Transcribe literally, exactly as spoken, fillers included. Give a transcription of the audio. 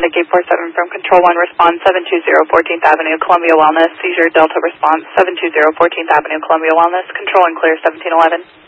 Atlantic eight four seven from Control one, response seven two zero fourteenth Avenue, Columbia Wellness. Seizure Delta response seven two zero fourteenth Avenue, Columbia Wellness. Control and clear seventeen eleven.